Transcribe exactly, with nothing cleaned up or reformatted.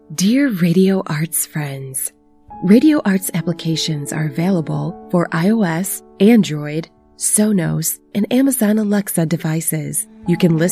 Dear Radio Arts friends, Radio Arts applications are available for iOS, Android, Sonos, and Amazon Alexa devices. You can listen